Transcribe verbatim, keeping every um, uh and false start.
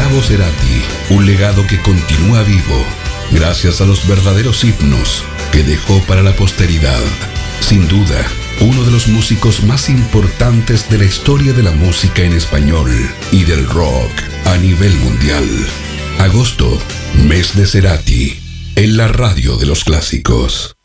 Gustavo Cerati, un legado que continúa vivo, gracias a los verdaderos himnos que dejó para la posteridad. Sin duda, uno de los músicos más importantes de la historia de la música en español y del rock a nivel mundial. Agosto, mes de Cerati, en la radio de los clásicos.